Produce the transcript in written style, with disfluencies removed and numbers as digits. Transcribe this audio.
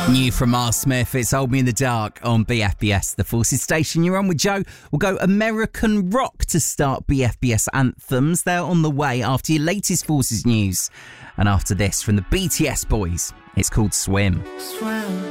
New from Miles Smith, it's Hold Me in the Dark on BFBS, the Forces station. You're on with Joe. We'll go American rock to start BFBS anthems. They're on the way after your latest Forces news. And after this, from the BTS boys, it's called Swim. Swim.